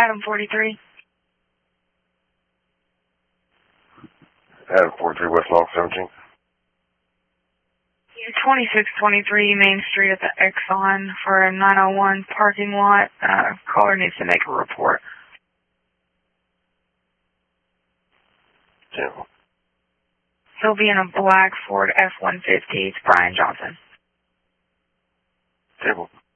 Adam 43. Adam 43, West Long 17. 2623 Main Street at the Exxon for a 901 parking lot. Caller needs to make a report. Yeah. He'll be in a black Ford F-150. It's Brian Johnson. Table.